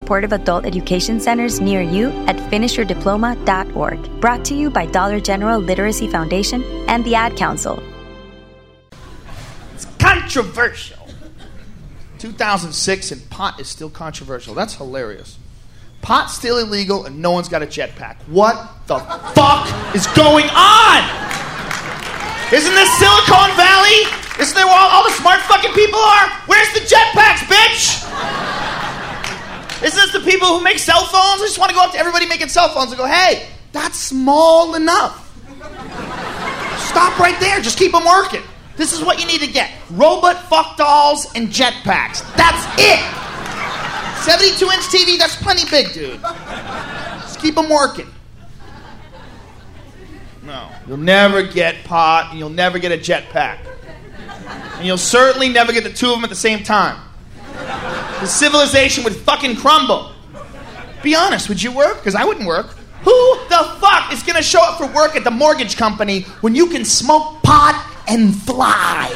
supportive adult education centers near you at finishyourdiploma.org. Brought to you by Dollar General Literacy Foundation and the Ad Council. It's controversial. 2006 and pot is still controversial. That's hilarious. Pot's still illegal and no one's got a jetpack. What the fuck is going on? Isn't this Silicon Valley? Isn't there where all the smart fucking people are? Where's the jetpacks, bitch? Isn't this the people who make cell phones? I just want to go up to everybody making cell phones and go, hey, that's small enough. Stop right there. Just keep them working. This is what you need to get. Robot fuck dolls and jetpacks. That's it. 72-inch TV, that's plenty big, dude. Just keep them working. No. You'll never get pot, and you'll never get a jetpack. And you'll certainly never get the two of them at the same time. The civilization would fucking crumble. Be honest, would you work? Because I wouldn't work. Who the fuck is going to show up for work at the mortgage company when you can smoke pot and fly?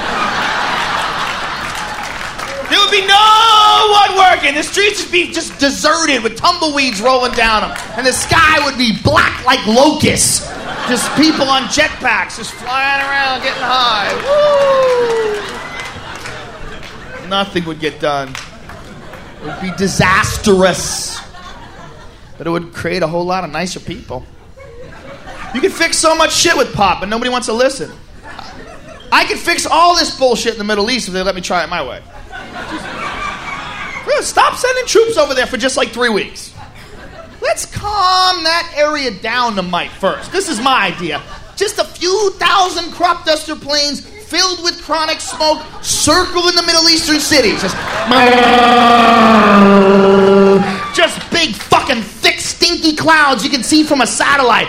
There would be no one working. The streets would be just deserted with tumbleweeds rolling down them. And the sky would be black like locusts. Just people on jetpacks just flying around getting high. Woo! Nothing would get done. It would be disastrous. But it would create a whole lot of nicer people. You could fix so much shit with pop, but nobody wants to listen. I could fix all this bullshit in the Middle East if they let me try it my way. Stop sending troops over there for just like 3 weeks. Let's calm that area down to might first. This is my idea. Just a few thousand crop duster planes filled with chronic smoke circling the Middle Eastern cities. Just big fucking thick stinky clouds you can see from a satellite.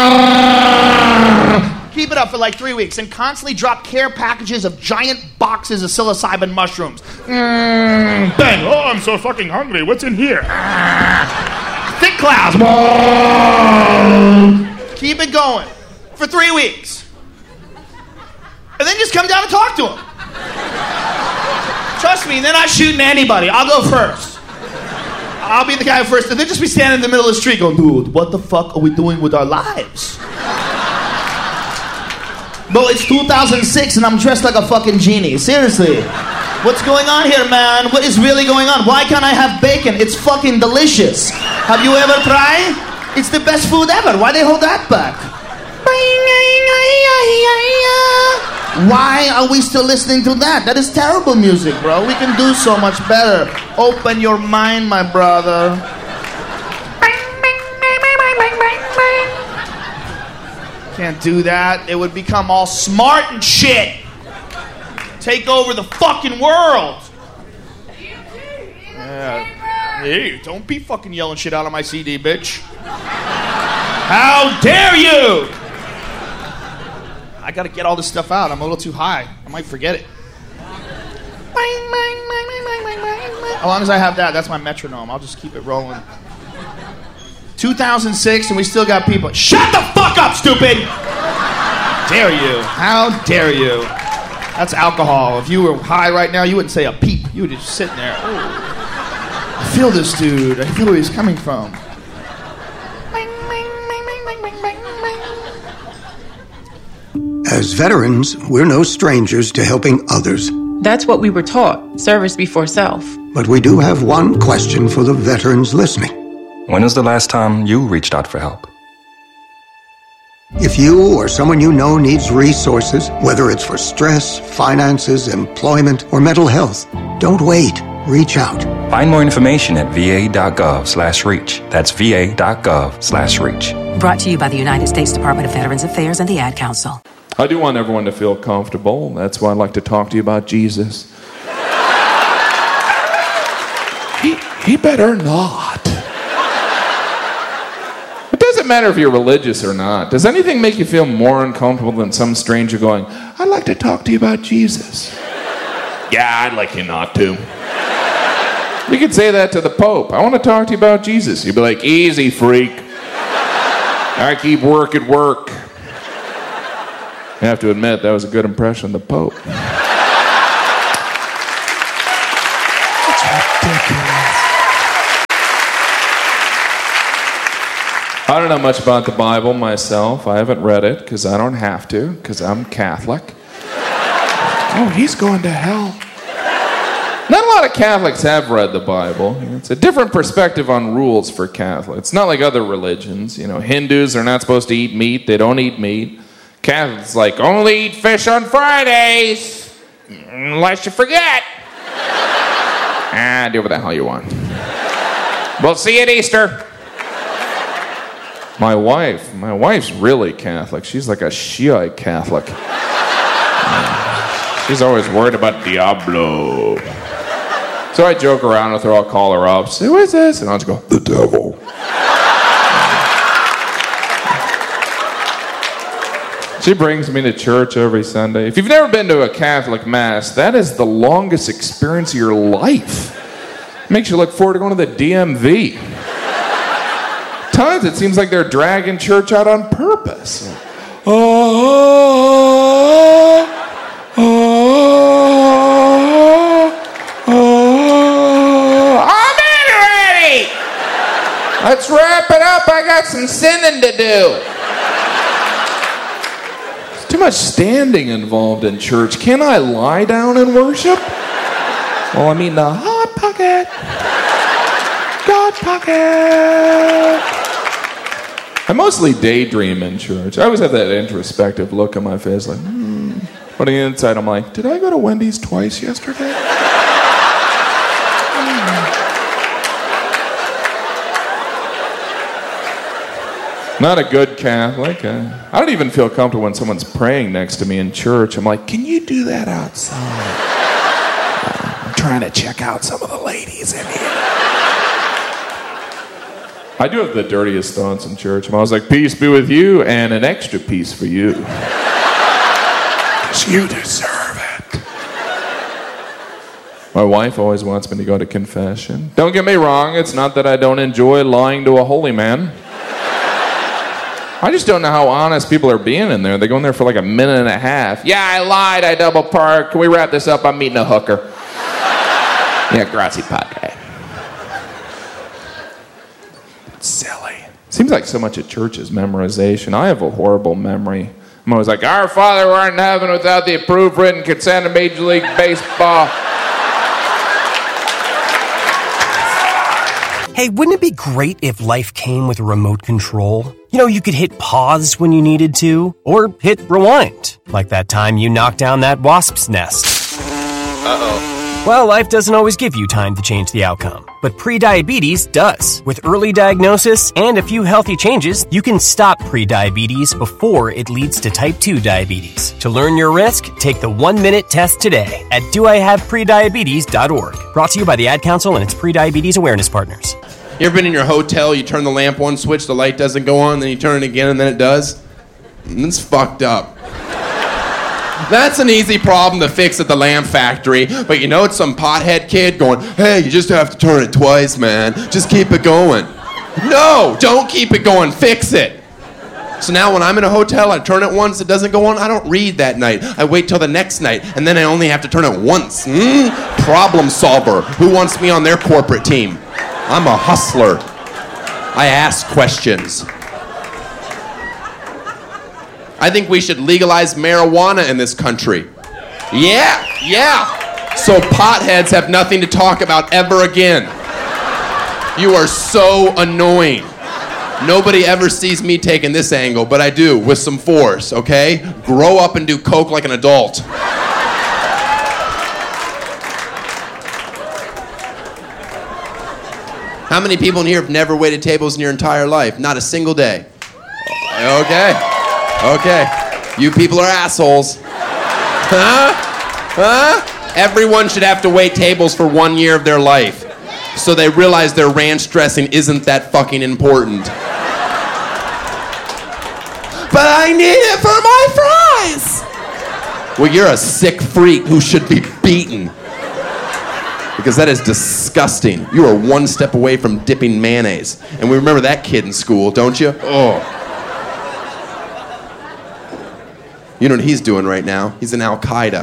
Keep it up for like 3 weeks and constantly drop care packages of giant boxes of psilocybin mushrooms. Bang! Oh, I'm so fucking hungry. What's in here? Thick clouds. Keep it going for 3 weeks. And then just come down and talk to them. Trust me, they're not shooting anybody. I'll go first. I'll be the guy first. And they'll just be standing in the middle of the street going, dude, what the fuck are we doing with our lives? Bro, it's 2006 and I'm dressed like a fucking genie. Seriously. What's going on here, man? What is really going on? Why can't I have bacon? It's fucking delicious. Have you ever tried? It's the best food ever. Why they hold that back? Why are we still listening to that? That is terrible music, bro. We can do so much better. Open your mind, my brother. Can't do that. It would become all smart and shit. Take over the fucking world. Yeah. Hey, don't be fucking yelling shit out of my CD, bitch. How dare you? I gotta get all this stuff out. I'm a little too high. I might forget it. As long as I have that, that's my metronome. I'll just keep it rolling. 2006 and we still got people. Shut the fuck up, stupid! Dare you? How dare you? That's alcohol. If you were high right now, you wouldn't say a peep. You would just sit there. Oh. I feel this dude. I feel where he's coming from. As veterans, we're no strangers to helping others. That's what we were taught, service before self. But we do have one question for the veterans listening. When was the last time you reached out for help? If you or someone you know needs resources, whether it's for stress, finances, employment, or mental health, don't wait. Reach out. Find more information at va.gov/reach. That's va.gov/reach. Brought to you by the United States Department of Veterans Affairs and the Ad Council. I do want everyone to feel comfortable. That's why I'd like to talk to you about Jesus. He better not. It doesn't matter if you're religious or not. Does anything make you feel more uncomfortable than some stranger going, I'd like to talk to you about Jesus? Yeah, I'd like you not to. You could say that to the Pope. I want to talk to you about Jesus. You'd be like, easy, freak. I keep work at work. I have to admit, that was a good impression of the Pope. I don't know much about the Bible myself. I haven't read it because I don't have to, because I'm Catholic. Oh, he's going to hell. Not a lot of Catholics have read the Bible. It's a different perspective on rules for Catholics. It's not like other religions. You know, Hindus are not supposed to eat meat. They don't eat meat. Catholics like, only eat fish on Fridays, unless you forget. Do whatever the hell you want. We'll see you at Easter. My wife's really Catholic. She's like a Shiite Catholic. She's always worried about Diablo. So I joke around with her, I'll call her up, say, who is this? And I'll just go, the devil. She brings me to church every Sunday. If you've never been to a Catholic Mass, that is the longest experience of your life. It makes you look forward to going to the DMV. Times it seems like they're dragging church out on purpose. I'm in already! Let's wrap it up. I got some sinning to do. There's too much standing involved in church. Can I lie down and worship? Well, I mean the hot pocket. God pocket. I mostly daydream in church. I always have that introspective look on my face, like, But on the inside, I'm like, did I go to Wendy's twice yesterday? Not a good Catholic. I don't even feel comfortable when someone's praying next to me in church. I'm like, can you do that outside? I'm trying to check out some of the ladies in here. I do have the dirtiest thoughts in church. I'm always like, peace be with you, and an extra piece for you. Because you deserve it. My wife always wants me to go to confession. Don't get me wrong, it's not that I don't enjoy lying to a holy man. I just don't know how honest people are being in there. They go in there for like a minute and a half. Yeah, I lied, I double parked. Can we wrap this up? I'm meeting a hooker. Yeah, grazie padre. Silly. Seems like so much at church is memorization. I have a horrible memory. I'm always like, our Father who art in heaven, without the approved written consent of Major League Baseball. Hey, wouldn't it be great if life came with a remote control? You know, you could hit pause when you needed to, or hit rewind, like that time you knocked down that wasp's nest. Uh-oh. Well, life doesn't always give you time to change the outcome, but prediabetes does. With early diagnosis and a few healthy changes, you can stop prediabetes before it leads to type 2 diabetes. To learn your risk, take the 1-minute test today at doihaveprediabetes.org. Brought to you by the Ad Council and its prediabetes awareness partners. You ever been in your hotel, you turn the lamp one switch, the light doesn't go on, then you turn it again and then it does? It's fucked up. That's an easy problem to fix at the lamp factory, but you know it's some pothead kid going, hey, you just have to turn it twice, man. Just keep it going. No, don't keep it going, fix it. So now when I'm in a hotel, I turn it once, it doesn't go on, I don't read that night. I wait till the next night, and then I only have to turn it once. Problem solver. Who wants me on their corporate team? I'm a hustler. I ask questions. I think we should legalize marijuana in this country. Yeah. So potheads have nothing to talk about ever again. You are so annoying. Nobody ever sees me taking this angle, but I do, with some force, okay? Grow up and do coke like an adult. How many people in here have never waited tables in your entire life? Not a single day. Okay. You people are assholes. Huh? Everyone should have to wait tables for 1 year of their life, so they realize their ranch dressing isn't that fucking important. But I need it for my fries! Well, you're a sick freak who should be beaten. Because that is disgusting. You are one step away from dipping mayonnaise. And we remember that kid in school, don't you? Oh. You know what he's doing right now? He's in Al-Qaeda.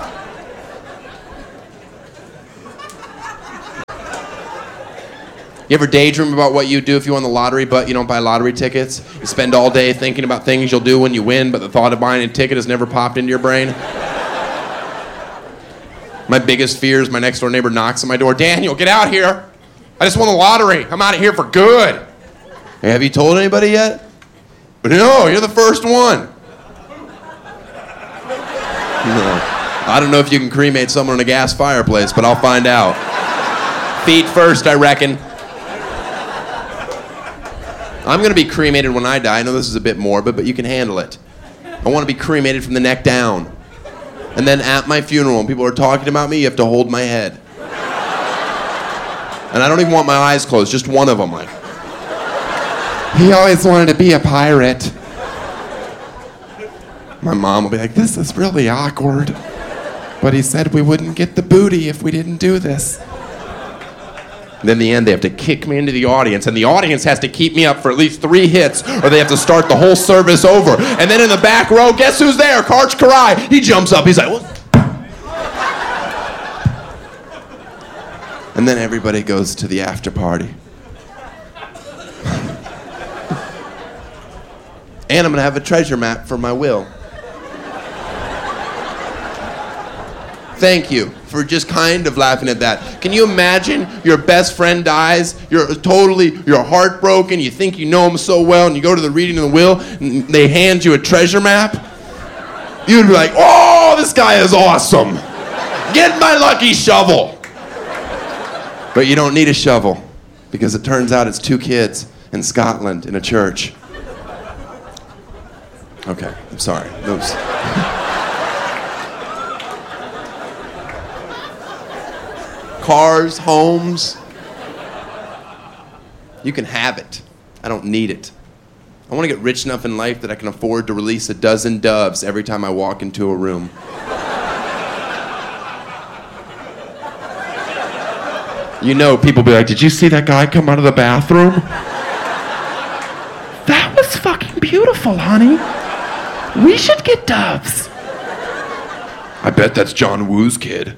You You ever daydream about what you'd do if you won the lottery, but you don't buy lottery tickets? You spend all day thinking about things you'll do when you win, but the thought of buying a ticket has never popped into your brain? My biggest fear is my next door neighbor knocks on my door. Daniel, get out here. I just won the lottery. I'm out of here for good. Hey, have you told anybody yet? No, you're the first one. No. I don't know if you can cremate someone in a gas fireplace, but I'll find out. Feet first, I reckon. I'm going to be cremated when I die. I know this is a bit morbid, but you can handle it. I want to be cremated from the neck down. And then at my funeral, when people are talking about me, you have to hold my head. And I don't even want my eyes closed, just one of them. Like, he always wanted to be a pirate. My mom will be like, this is really awkward. But he said we wouldn't get the booty if we didn't do this. And then in the end, they have to kick me into the audience, and the audience has to keep me up for at least 3 hits, or they have to start the whole service over. And then in the back row, guess who's there? Karch Karai. He jumps up. He's like, what? And then everybody goes to the after party. And I'm going to have a treasure map for my will. Thank you for just kind of laughing at that. Can you imagine your best friend dies, you're heartbroken, you think you know him so well, and you go to the reading of the will, and they hand you a treasure map? You'd be like, oh, this guy is awesome. Get my lucky shovel. But you don't need a shovel, because it turns out it's 2 kids in Scotland in a church. Okay, I'm sorry. Oops. Cars, homes. You can have it. I don't need it. I want to get rich enough in life that I can afford to release a dozen doves every time I walk into a room. You know, people be like, did you see that guy come out of the bathroom? That was fucking beautiful, honey. We should get doves. I bet that's John Woo's kid.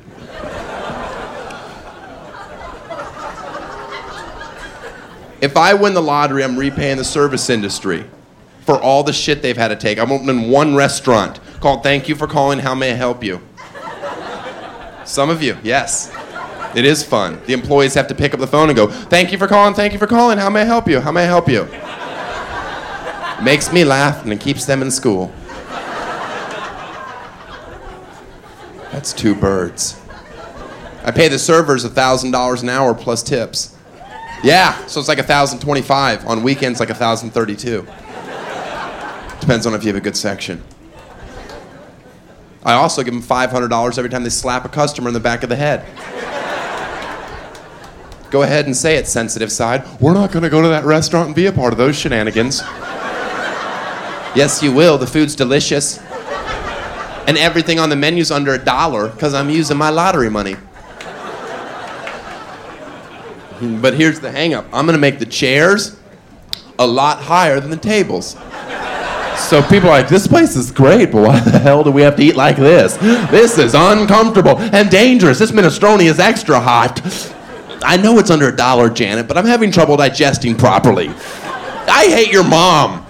If I win the lottery, I'm repaying the service industry for all the shit they've had to take. I'm opening one restaurant called Thank You for Calling, How May I Help You? Some of you, yes. It is fun. The employees have to pick up the phone and go, thank you for calling, how may I help you? How may I help you? It makes me laugh and it keeps them in school. That's 2 birds. I pay the servers $1,000 an hour plus tips. Yeah, so it's like $1,025. On weekends, like $1,032. Depends on if you have a good section. I also give them $500 every time they slap a customer in the back of the head. Go ahead and say it, sensitive side. We're not going to go to that restaurant and be a part of those shenanigans. Yes, you will. The food's delicious. And everything on the menu's under $1 because I'm using my lottery money. But here's the hang-up. I'm going to make the chairs a lot higher than the tables. So people are like, this place is great, but why the hell do we have to eat like this? This is uncomfortable and dangerous. This minestrone is extra hot. I know it's under $1, Janet, but I'm having trouble digesting properly. I hate your mom.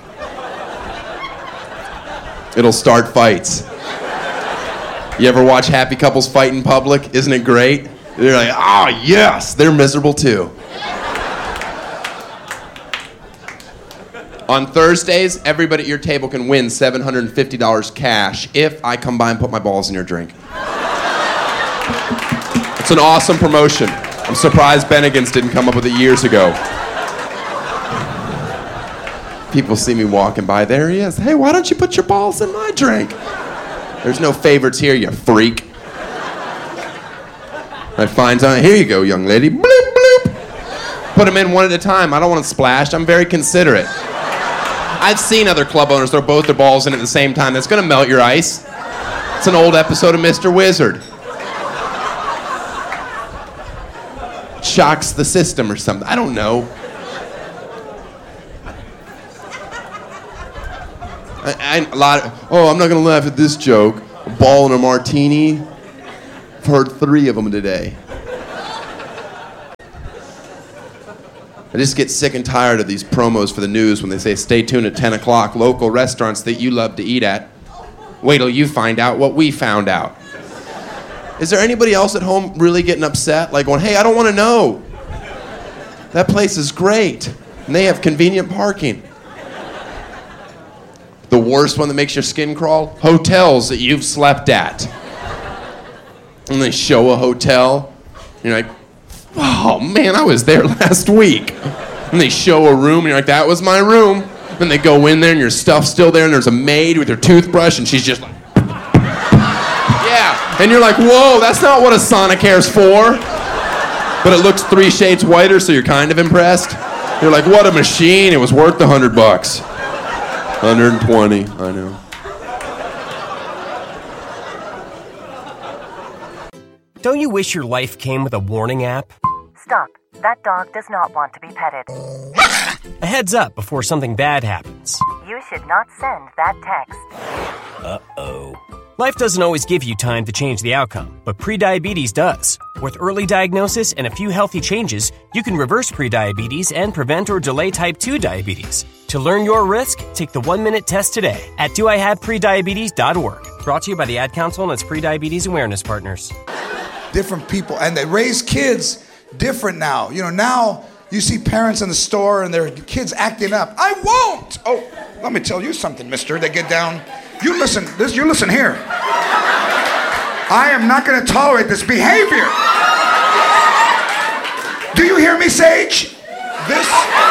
It'll start fights. You ever watch happy couples fight in public? Isn't it great? They're like, oh, yes, they're miserable too. On Thursdays, everybody at your table can win $750 cash if I come by and put my balls in your drink. It's an awesome promotion. I'm surprised Bennigan's didn't come up with it years ago. People see me walking by. There he is. Hey, why don't you put your balls in my drink? There's no favorites here, you freak. I find time. Here you go, young lady. Bloop, bloop. Put them in one at a time. I don't want to splash. I'm very considerate. I've seen other club owners throw both their balls in at the same time. That's going to melt your ice. It's an old episode of Mr. Wizard. Shocks the system or something. I don't know. I'm not going to laugh at this joke. A ball and a martini. I've heard 3 of them today. I just get sick and tired of these promos for the news when they say, stay tuned at 10 o'clock, local restaurants that you love to eat at. Wait till you find out what we found out. Is there anybody else at home really getting upset? Like going, hey, I don't want to know. That place is great. And they have convenient parking. The worst one that makes your skin crawl? Hotels that you've slept at. And they show a hotel. You're like, oh man, I was there last week. And they show a room, and you're like, that was my room. And they go in there, and your stuff's still there, and there's a maid with her toothbrush, and she's just like, yeah. And you're like, whoa, that's not what a Sonicare's for. But it looks 3 shades whiter, so you're kind of impressed. You're like, what a machine. It was worth the $100. 120, I know. Don't you wish your life came with a warning app? Stop. That dog does not want to be petted. A heads up before something bad happens. You should not send that text. Uh-oh. Life doesn't always give you time to change the outcome, but prediabetes does. With early diagnosis and a few healthy changes, you can reverse prediabetes and prevent or delay type 2 diabetes. To learn your risk, take the 1-minute test today at doihaveprediabetes.org. Brought to you by the Ad Council and its Prediabetes Awareness Partners. Different people, and they raise kids different now. You know, now you see parents in the store and their kids acting up. I won't! Oh, let me tell you something, mister. They get down. You listen here. I am not going to tolerate this behavior. Do you hear me, Sage? This.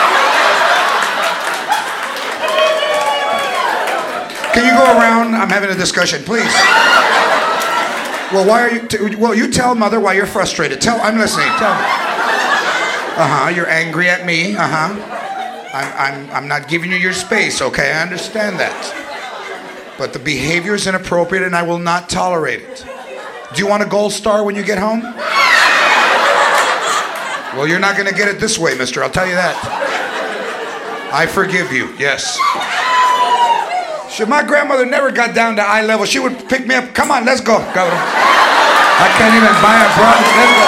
Can you go around? I'm having a discussion, please. Well, why are you? You tell mother why you're frustrated. I'm listening. Tell me. You're angry at me. I'm not giving you your space. Okay, I understand that. But the behavior is inappropriate, and I will not tolerate it. Do you want a gold star when you get home? Well, you're not going to get it this way, mister. I'll tell you that. I forgive you. Yes. My grandmother never got down to eye level. She would pick me up. Come on, let's go. I can't even buy a bra. Let's go.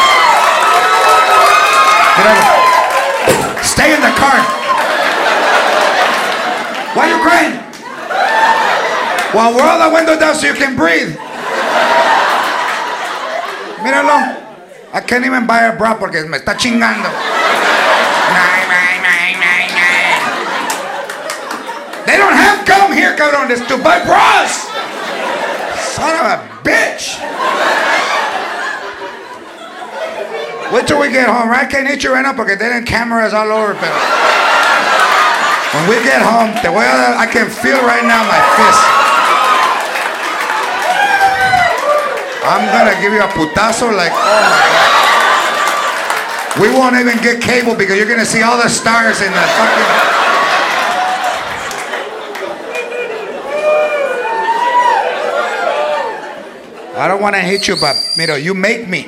Get over. Stay in the car. Why are you crying? Well, roll the window down so you can breathe. Míralo. I can't even buy a bra porque me está chingando. They don't have gum here, cabrones, to buy bras. Son of a bitch. Wait till we get home. I can't hit you right now porque tienen cameras all over. Pero when we get home, I can feel right now my fist. I'm gonna give you a putazo like, oh my God. We won't even get cable because you're gonna see all the stars in the fucking... I don't want to hit you, but you make me.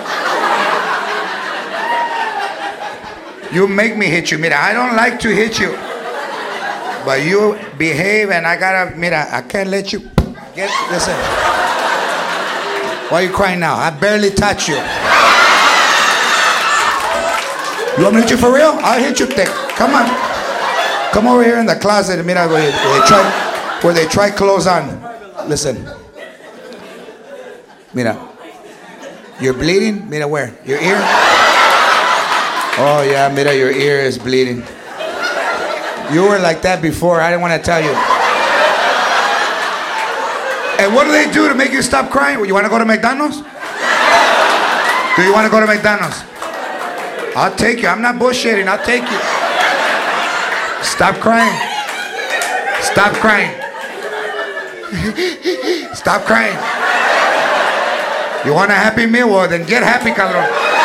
You make me hit you. I don't like to hit you. But you behave and I gotta, I can't let you listen. Why are you crying now? I barely touch you. You want me to hit you for real? I'll hit you thick. Come on. Come over here in the closet. Where they try clothes on. Listen. You're bleeding? Where? Your ear? Oh yeah, your ear is bleeding. You were like that before, I didn't want to tell you. And what do they do to make you stop crying? You want to go to McDonald's? Do you want to go to McDonald's? I'll take you, I'm not bullshitting, I'll take you. Stop crying. Stop crying. Stop crying. You want a Happy Meal? Well, then get happy, cabrón.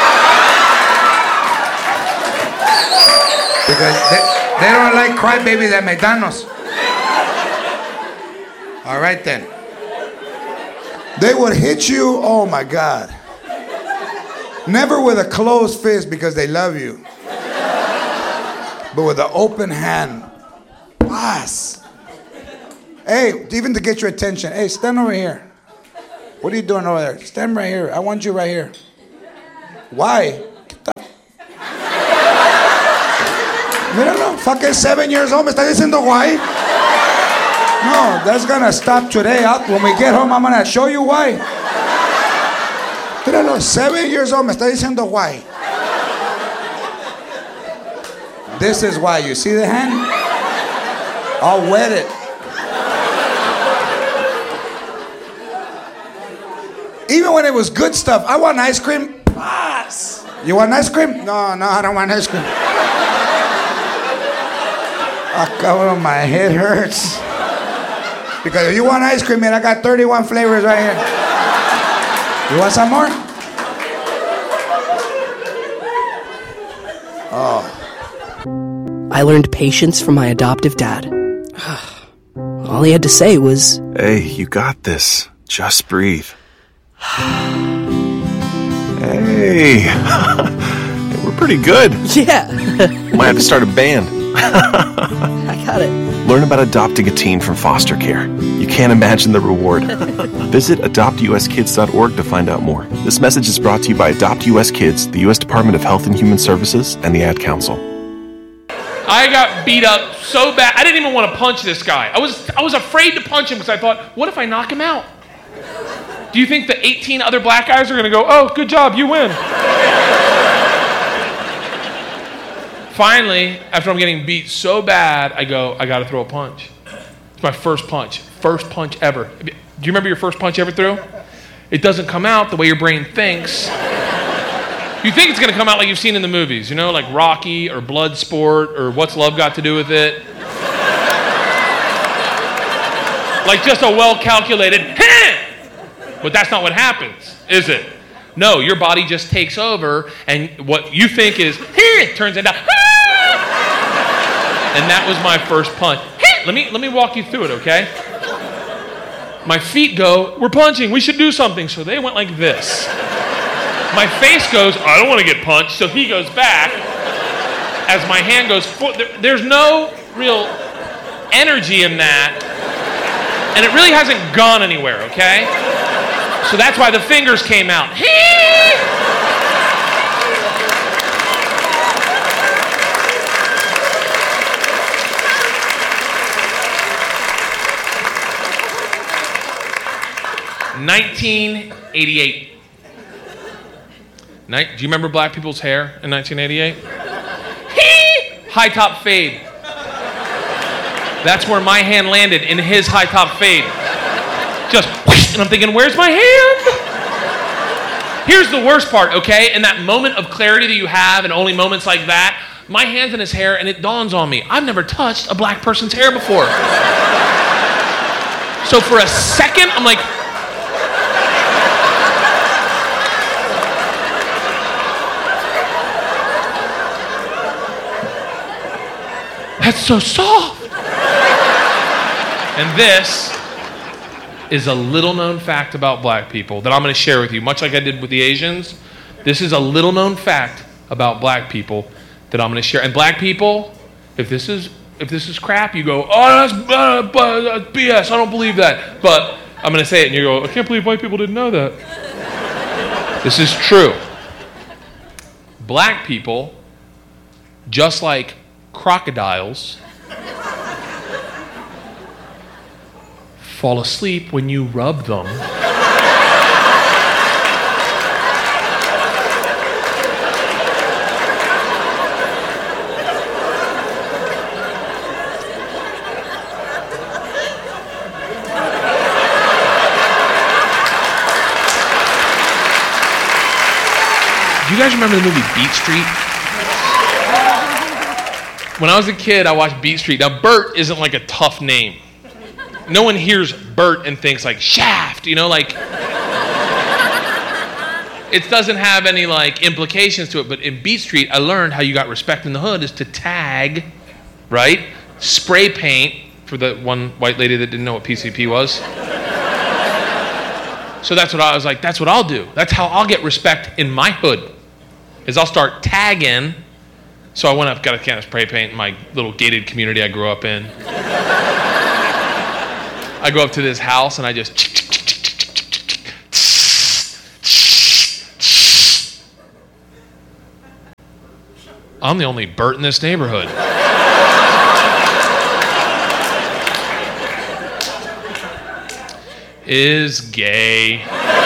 Because they don't like crybabies at McDonald's. All right, then. They would hit you, oh my God. Never with a closed fist because they love you. But with an open hand. Boss. Hey, even to get your attention. Hey, stand over here. What are you doing over there? Stand right here. I want you right here. Why? Míralo, fucking 7 years old. ¿Me está diciendo why? No, that's gonna stop today. When we get home, I'm gonna show you why. Míralo, 7 years old. Me está diciendo why. This is why. You see the hand? I'll wet it. Even when it was good stuff, I want ice cream. Pass. You want ice cream? No, I don't want ice cream. Oh, my head hurts. Because if you want ice cream, man, I got 31 flavors right here. You want some more? Oh. I learned patience from my adoptive dad. All he had to say was, "Hey, you got this. Just breathe." Hey, we're pretty good. Yeah. Might have to start a band. I got it. Learn about adopting a teen from foster care. You can't imagine the reward. Visit adoptuskids.org to find out more. This message is brought to you by Adopt US Kids, the U.S. Department of Health and Human Services, and the Ad Council. I got beat up so bad. I didn't even want to punch this guy. I was afraid to punch him because I thought, what if I knock him out? Do you think the 18 other black guys are going to go, "Oh, good job, you win"? Finally, after I'm getting beat so bad, I go, I got to throw a punch. It's my first punch ever. Do you remember your first punch you ever threw? It doesn't come out the way your brain thinks. You think it's going to come out like you've seen in the movies, you know, like Rocky or Bloodsport or What's Love Got to Do with It? Like just a well-calculated, but that's not what happens, is it? No, your body just takes over, and what you think is, turns into, and that was my first punch. Let me walk you through it, okay? My feet go, "We're punching, we should do something." So they went like this. My face goes, "I don't want to get punched," so he goes back. As my hand goes forward, there's no real energy in that, and it really hasn't gone anywhere, okay? So that's why the fingers came out. $1988. Do you remember black people's hair in 1988? High top fade. That's where my hand landed, in his high top fade. Just whoosh, and I'm thinking, where's my hand? Here's the worst part, okay? In that moment of clarity that you have, and only moments like that, my hand's in his hair, and it dawns on me, I've never touched a black person's hair before. So for a second, I'm like, that's so soft. And this is a little known fact about black people that I'm going to share with you, much like I did with the Asians. This is a little known fact about black people that I'm going to share. And black people, if this is crap, you go, "Oh, that's BS, I don't believe that." But I'm going to say it and you go, "I can't believe white people didn't know that." This is true. Black people, just like crocodiles, fall asleep when you rub them. Do you guys remember the movie Beat Street? When I was a kid, I watched Beat Street. Now, Bert isn't like a tough name. No one hears Bert and thinks like Shaft, you know, like it doesn't have any like implications to it. But in Beat Street, I learned how you got respect in the hood is to tag, right? Spray paint, for the one white lady that didn't know what PCP was. So that's what I was like, that's what I'll do. That's how I'll get respect in my hood, is I'll start tagging. So I went up, got a can of spray paint in my little gated community I grew up in. I go up to this house and I just... I'm the only Bert in this neighborhood. is gay.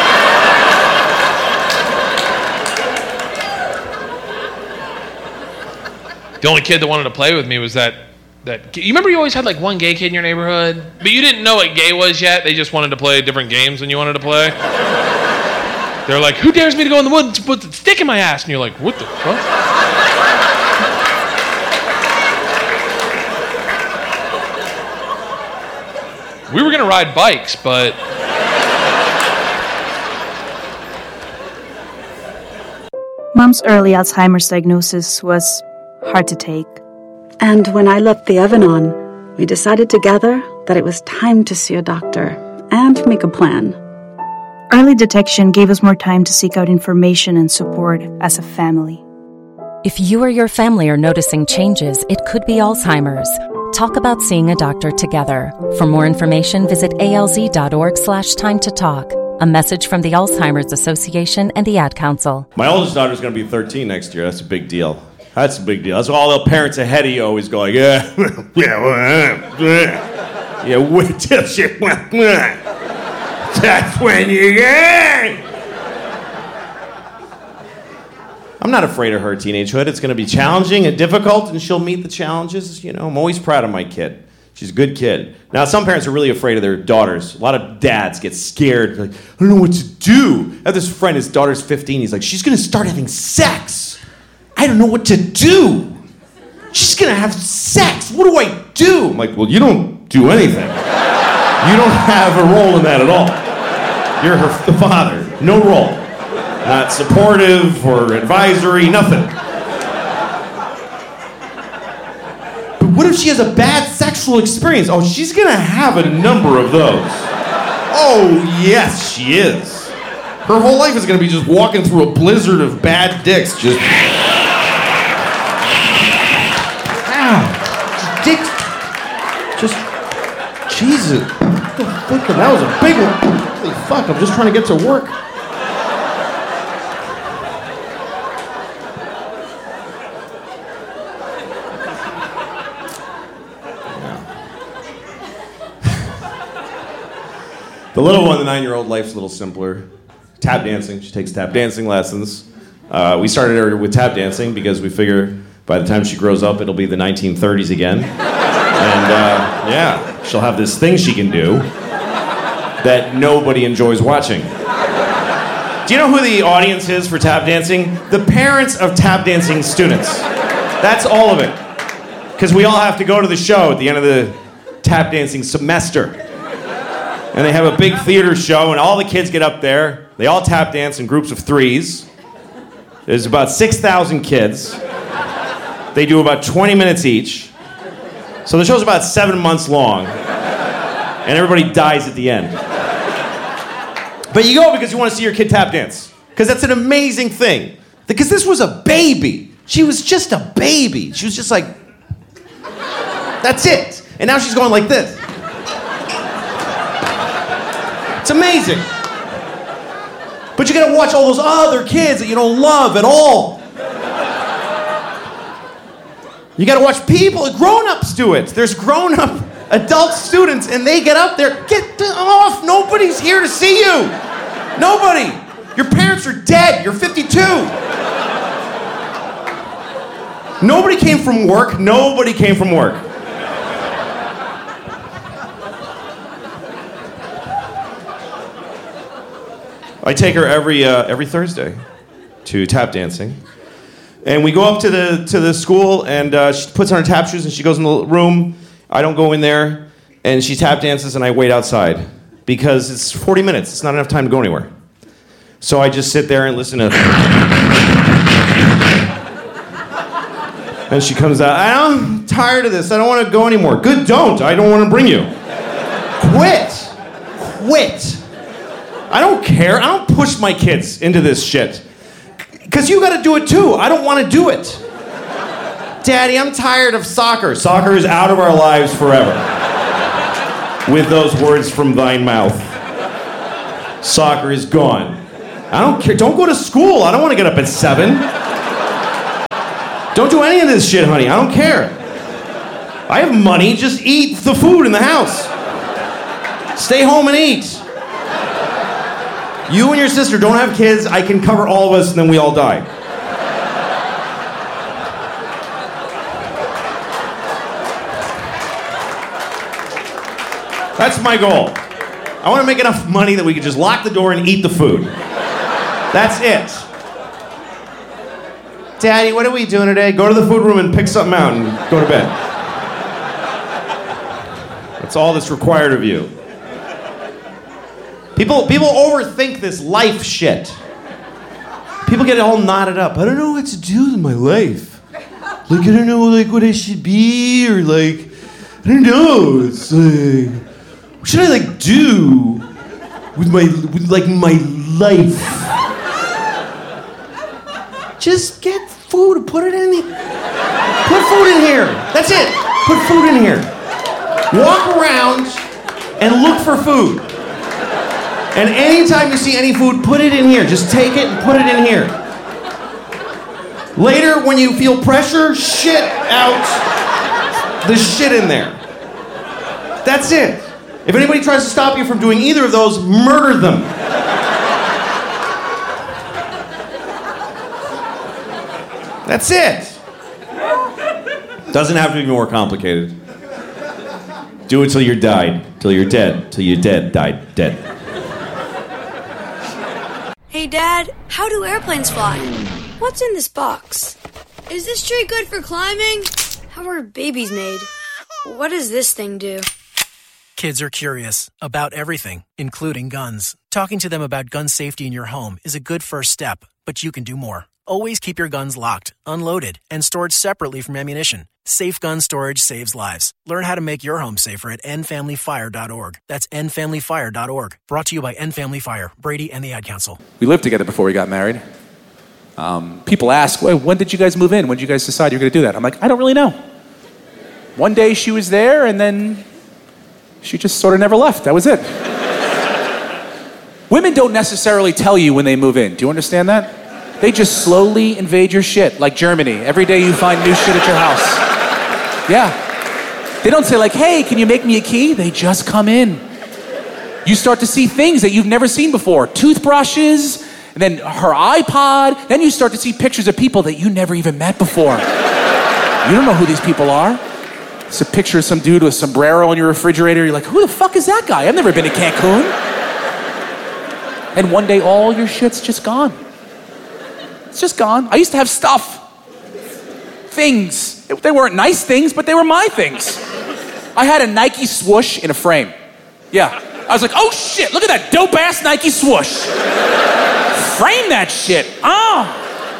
The only kid that wanted to play with me was that you remember you always had like one gay kid in your neighborhood, but you didn't know what gay was yet. They just wanted to play different games than you wanted to play. They're like, "Who dares me to go in the woods and put the stick in my ass?" And you're like, "What the fuck?" We were gonna ride bikes, but Mom's early Alzheimer's diagnosis was hard to take. And when I left the oven on, we decided together that it was time to see a doctor and make a plan. Early detection gave us more time to seek out information and support as a family. If you or your family are noticing changes, it could be Alzheimer's. Talk about seeing a doctor together. For more information, visit alz.org/time to talk. A message from the Alzheimer's Association and the Ad Council. My oldest daughter's going to be 13 next year. That's a big deal. That's a big deal. That's why all the parents ahead of you always go like, yeah, wait till she, that's when you get. I'm not afraid of her teenagehood. It's going to be challenging and difficult, and she'll meet the challenges. You know, I'm always proud of my kid. She's a good kid. Now, some parents are really afraid of their daughters. A lot of dads get scared. Like, I don't know what to do. I have this friend, his daughter's 15. He's like, she's going to start having sex. I don't know what to do. She's going to have sex. What do I do? I'm like, well, you don't do anything. You don't have a role in that at all. You're the father. No role. Not supportive or advisory, nothing. But what if she has a bad sexual experience? Oh, she's gonna have a number of those. Oh, yes, she is. Her whole life is gonna be just walking through a blizzard of bad dicks, just... Ow, dicks. Just, Jesus. That was a big one. Holy fuck, I'm just trying to get to work. The little one, the 9-year-old, life's a little simpler. Tap dancing. She takes tap dancing lessons. We started her with tap dancing because we figure by the time she grows up, it'll be the 1930s again. And yeah, she'll have this thing she can do that nobody enjoys watching. Do you know who the audience is for tap dancing? The parents of tap dancing students. That's all of it. Because we all have to go to the show at the end of the tap dancing semester. And they have a big theater show, and all the kids get up there. They all tap dance in groups of 3s. There's about 6,000 kids. They do about 20 minutes each. So the show's about 7 months long. And everybody dies at the end. But you go because you want to see your kid tap dance. Because that's an amazing thing. Because this was a baby. She was just a baby. She was just like, that's it. And now she's going like this. It's amazing. But you gotta watch all those other kids that you don't love at all. You gotta watch people, grown-ups do it. There's grown-up adult students and they get up there. Get off, nobody's here to see you. Nobody. Your parents are dead, you're 52. Nobody came from work, nobody came from work. I take her every Thursday to tap dancing. And we go up to the school, and she puts on her tap shoes, and she goes in the room. I don't go in there, and she tap dances, and I wait outside. Because it's 40 minutes. It's not enough time to go anywhere. So I just sit there and listen to... And she comes out, I'm tired of this. I don't want to go anymore. Good, don't. I don't want to bring you. Quit. I don't care. I don't push my kids into this shit. Because you got to do it too. I don't want to do it. Daddy, I'm tired of soccer. Soccer is out of our lives forever. With those words from thine mouth. Soccer is gone. I don't care. Don't go to school. I don't want to get up at 7. Don't do any of this shit, honey. I don't care. I have money. Just eat the food in the house. Stay home and eat. You and your sister don't have kids, I can cover all of us, and then we all die. That's my goal. I want to make enough money that we can just lock the door and eat the food. That's it. Daddy, what are we doing today? Go to the food room and pick something out and go to bed. That's all that's required of you. People overthink this life shit. People get all knotted up. I don't know what to do with my life. Like, I don't know, like, what I should be, or like, I don't know. It's like, what should I like do with my life? Just get food, put it in here. Put food in here. That's it. Put food in here. Walk around and look for food. And anytime you see any food, put it in here. Just take it and put it in here. Later, when you feel pressure, shit out the shit in there. That's it. If anybody tries to stop you from doing either of those, murder them. That's it. Doesn't have to be more complicated. Do it till you're died, till you're dead, till you're dead, died, dead. Hey, Dad, how do airplanes fly? What's in this box? Is this tree good for climbing? How are babies made? What does this thing do? Kids are curious about everything, including guns. Talking to them about gun safety in your home is a good first step, but you can do more. Always keep your guns locked, unloaded, and stored separately from ammunition. Safe gun storage saves lives. Learn how to make your home safer at endfamilyfire.org. That's endfamilyfire.org. Brought to you by End Family Fire, Brady, and the Ad Council. We lived together before we got married. People ask, well, when did you guys move in? When did you guys decide you were going to do that? I'm like, I don't really know. One day she was there, and then she just sort of never left. That was it. Women don't necessarily tell you when they move in. Do you understand that? They just slowly invade your shit, like Germany. Every day you find new shit at your house. Yeah. They don't say like, hey, can you make me a key? They just come in. You start to see things that you've never seen before. Toothbrushes, and then her iPod. Then you start to see pictures of people that you never even met before. You don't know who these people are. It's a picture of some dude with a sombrero on your refrigerator. You're like, who the fuck is that guy? I've never been to Cancun. And one day all your shit's just gone. It's just gone. I used to have stuff. Things. They weren't nice things, but they were my things. I had a Nike swoosh in a frame. Yeah. I was like, oh shit, look at that dope-ass Nike swoosh. Frame that shit. Oh.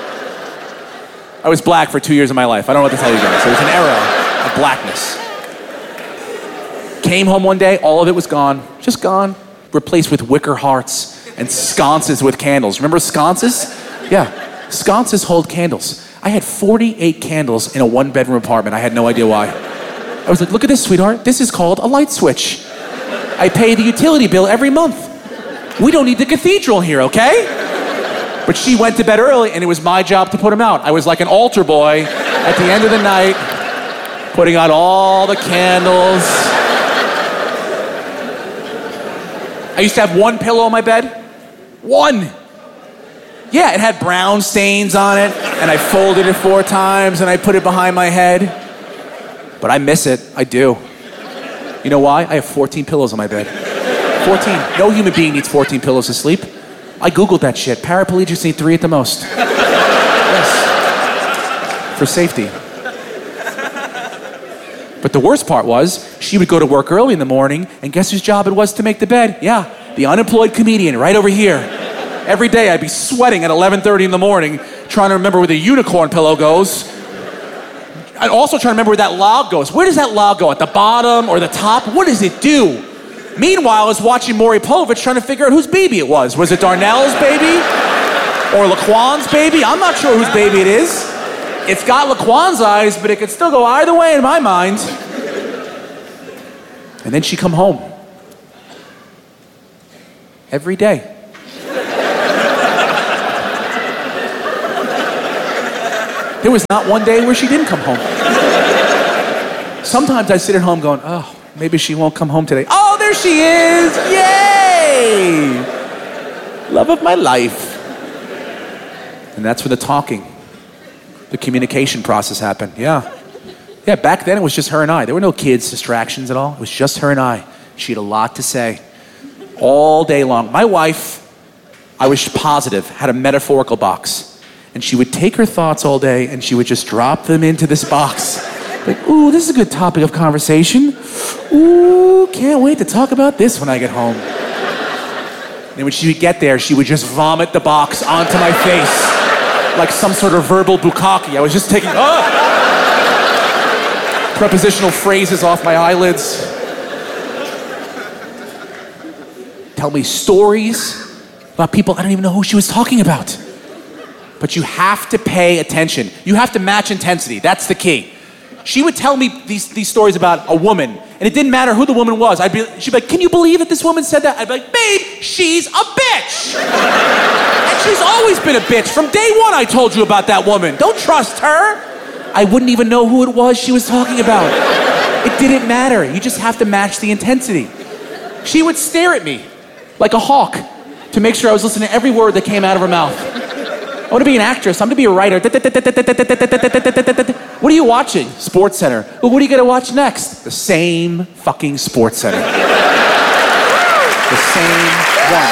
I was black for 2 years of my life. I don't know what to tell you guys. It was an era of blackness. Came home one day, all of it was gone. Just gone. Replaced with wicker hearts and sconces with candles. Remember sconces? Yeah. Sconces hold candles. I had 48 candles in a one-bedroom apartment. I had no idea why. I was like, look at this, sweetheart. This is called a light switch. I pay the utility bill every month. We don't need the cathedral here, okay? But she went to bed early, and it was my job to put them out. I was like an altar boy at the end of the night, putting out all the candles. I used to have one pillow on my bed. One. Yeah, it had brown stains on it, and I folded it 4 times, and I put it behind my head. But I miss it. I do. You know why? I have 14 pillows on my bed. 14. No human being needs 14 pillows to sleep. I Googled that shit. Paraplegics need 3 at the most. Yes. For safety. But the worst part was, she would go to work early in the morning, and guess whose job it was to make the bed? Yeah, the unemployed comedian right over here. Every day I'd be sweating at 11:30 in the morning, trying to remember where the unicorn pillow goes. I'd also try to remember where that log goes. Where does that log go? At the bottom or the top? What does it do? Meanwhile, I was watching Maury Povich trying to figure out whose baby it was. Was it Darnell's baby? Or Laquan's baby? I'm not sure whose baby it is. It's got Laquan's eyes, but it could still go either way in my mind. And then she'd come home. Every day. There was not one day where she didn't come home. Sometimes I'd sit at home going, oh, maybe she won't come home today. Oh, there she is! Yay! Love of my life. And that's where the talking, the communication process happened. Yeah. Yeah, back then it was just her and I. There were no kids, distractions at all. It was just her and I. She had a lot to say all day long. My wife, I was positive, had a metaphorical box. And she would take her thoughts all day and she would just drop them into this box. Like, ooh, this is a good topic of conversation. Ooh, can't wait to talk about this when I get home. And when she would get there, she would just vomit the box onto my face. Like some sort of verbal bukkake. I was just taking prepositional phrases off my eyelids. Tell me stories about people I don't even know who she was talking about. But you have to pay attention. You have to match intensity. That's the key. She would tell me these stories about a woman, and it didn't matter who the woman was. She'd be like, can you believe that this woman said that? I'd be like, babe, she's a bitch. And she's always been a bitch. From day one, I told you about that woman. Don't trust her. I wouldn't even know who it was she was talking about. It didn't matter. You just have to match the intensity. She would stare at me like a hawk to make sure I was listening to every word that came out of her mouth. I want to be an actress. I'm going to be a writer. What are you watching? Sports Center. Well, what are you going to watch next? The same fucking Sports Center. The same one.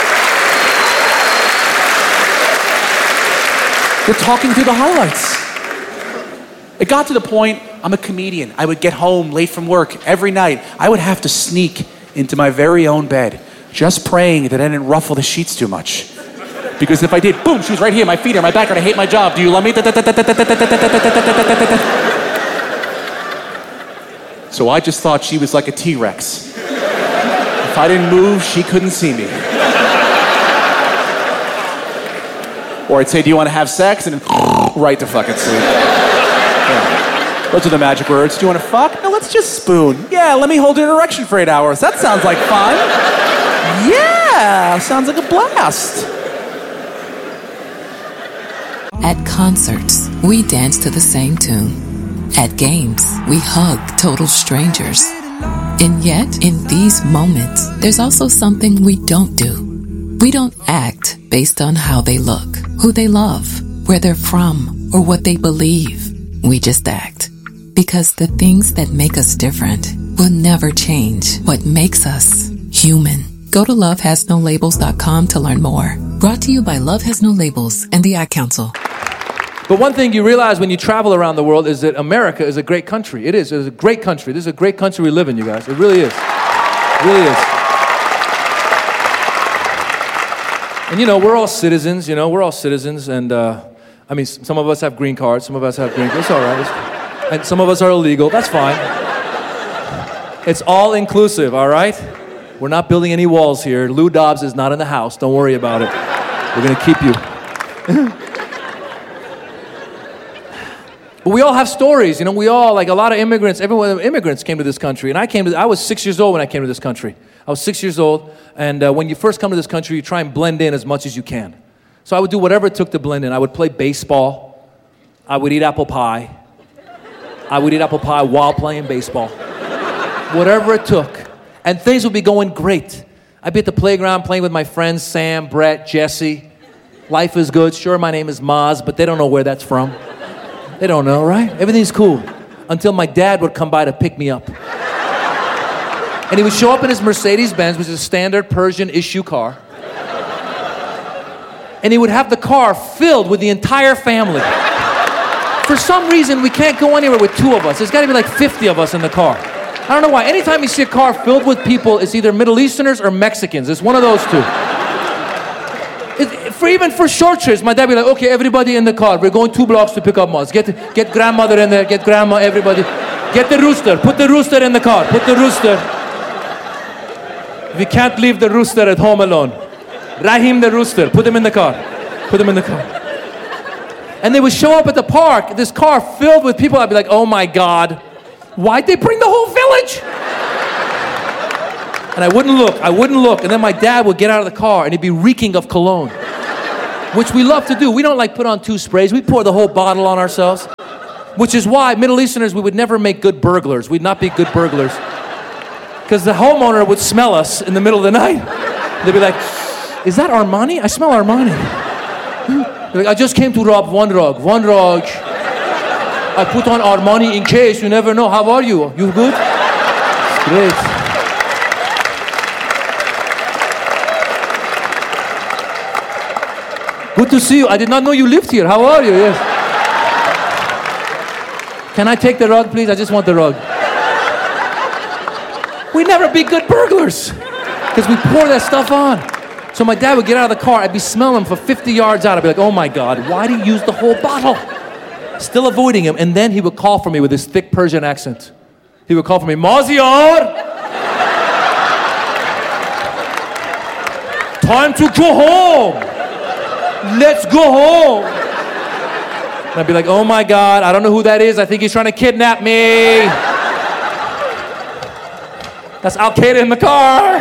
You're talking through the highlights. It got to the point, I'm a comedian. I would get home late from work every night. I would have to sneak into my very own bed, just praying that I didn't ruffle the sheets too much. Because if I did, boom, she was right here, my feet are my back, and I hate my job. Do you love me? So I just thought she was like a T-Rex. If I didn't move, she couldn't see me. Or I'd say, do you want to have sex? And then right to fucking sleep. Yeah. Those are the magic words. Do you want to fuck? No, let's just spoon. Yeah, let me hold an erection for 8 hours. That sounds like fun. Yeah, sounds like a blast. At concerts, we dance to the same tune. At games, we hug total strangers. And yet, in these moments, there's also something we don't do. We don't act based on how they look, who they love, where they're from, or what they believe. We just act. Because the things that make us different will never change what makes us human. Go to lovehasnolabels.com to learn more. Brought to you by Love Has No Labels and the Ad Council. But one thing you realize when you travel around the world is that America is a great country. It is. It's a great country. This is a great country we live in, you guys. It really is. It really is. And you know, we're all citizens, we're all citizens. And I mean, some of us have green cards, some of us have green cards. It's all right. And some of us are illegal. That's fine. It's all inclusive, all right? We're not building any walls here. Lou Dobbs is not in the house. Don't worry about it. We're going to keep you. But we all have stories, we all, like a lot of immigrants, immigrants came to this country. And I was 6 years old when I came to this country. I was 6 years old, and when you first come to this country, you try and blend in as much as you can. So I would do whatever it took to blend in. I would play baseball. I would eat apple pie. I would eat apple pie while playing baseball. Whatever it took. And things would be going great. I'd be at the playground playing with my friends, Sam, Brett, Jesse. Life is good. Sure, my name is Maz, but they don't know where that's from. They don't know, right? Everything's cool. Until my dad would come by to pick me up. And he would show up in his Mercedes-Benz, which is a standard Persian issue car. And he would have the car filled with the entire family. For some reason, we can't go anywhere with 2 of us. There's got to be like 50 of us in the car. I don't know why. Anytime you see a car filled with people, it's either Middle Easterners or Mexicans. It's one of those 2. Even for short trips, my dad would be like, okay, everybody in the car. We're going 2 blocks to pick up Maz. Get grandmother in there. Get grandma, everybody. Get the rooster. Put the rooster in the car. Put the rooster. We can't leave the rooster at home alone. Rahim the rooster. Put him in the car. Put him in the car. And they would show up at the park, this car filled with people. I'd be like, oh my God, why'd they bring the whole village? And I wouldn't look. And then my dad would get out of the car and he'd be reeking of cologne, which we love to do. We don't put on 2 sprays. We pour the whole bottle on ourselves, which is why Middle Easterners, we would never make good burglars. We'd not be good burglars. Because the homeowner would smell us in the middle of the night. They'd be like, is that Armani? I smell Armani. Like, I just came to rob one rug. I put on Armani in case, you never know. How are you? You good? Great. Good to see you. I did not know you lived here. How are you? Yes. Can I take the rug, please? I just want the rug. We'd never be good burglars because we pour that stuff on. So my dad would get out of the car. I'd be smelling him for 50 yards out. I'd be like, oh my God, why do you use the whole bottle? Still avoiding him. And then he would call for me with his thick Persian accent. He would call for me, Maziar! Time to go home! Let's go home! And I'd be like, oh my God, I don't know who that is. I think he's trying to kidnap me. That's Al Qaeda in the car.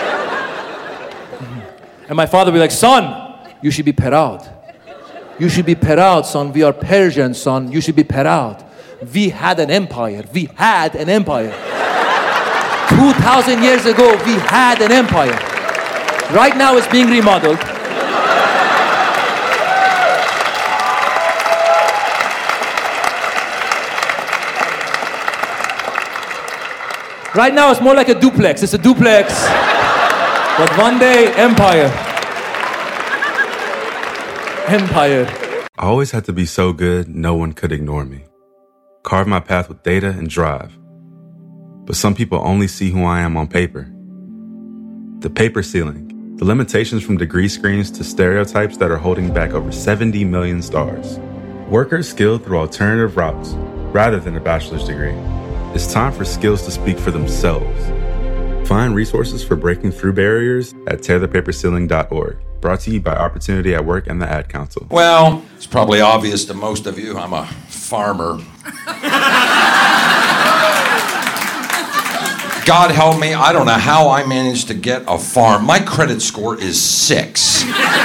And my father would be like, son, you should be proud. You should be proud, son. We are Persian, son. You should be proud. We had an empire. 2,000 years ago, we had an empire. Right now it's being remodeled. Right now it's more like a duplex. It's a duplex. But one day, empire. Empire. I always had to be so good, no one could ignore me. Carve my path with data and drive. But some people only see who I am on paper. The paper ceiling. The limitations from degree screens to stereotypes that are holding back over 70 million stars. Workers skilled through alternative routes, rather than a bachelor's degree. It's time for skills to speak for themselves. Find resources for breaking through barriers at tearthepaperceiling.org. Brought to you by Opportunity at Work and the Ad Council. Well, it's probably obvious to most of you, I'm a farmer. God help me, I don't know how I managed to get a farm. My credit score is 6.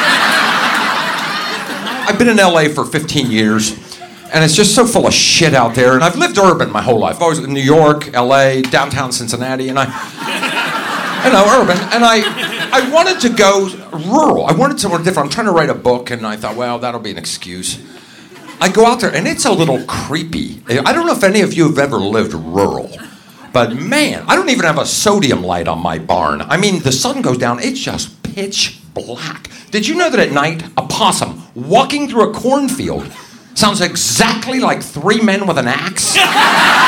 I've been in LA for 15 years. And it's just so full of shit out there. And I've lived urban my whole life. I've always in New York, LA, downtown Cincinnati, and urban. And I wanted to go rural. I wanted somewhere different. I'm trying to write a book, and I thought, well, that'll be an excuse. I go out there, and it's a little creepy. I don't know if any of you have ever lived rural. But man, I don't even have a sodium light on my barn. I mean, the sun goes down, it's just pitch black. Did you know that at night, a possum walking through a cornfield sounds exactly like 3 men with an axe?